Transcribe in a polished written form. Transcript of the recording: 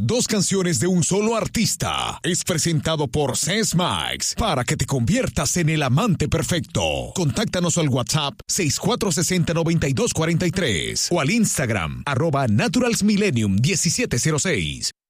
2 canciones de un solo artista. Es presentado por Ses Max para que te conviertas en el amante perfecto. Contáctanos al WhatsApp 6460-9243 o al Instagram @naturalsmillenium1706.